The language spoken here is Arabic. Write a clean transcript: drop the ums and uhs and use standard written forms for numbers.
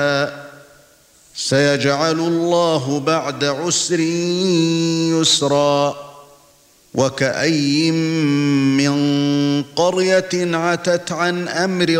سيجعل الله بعد عسر يسرا وكأي من قرية عتت عن أمر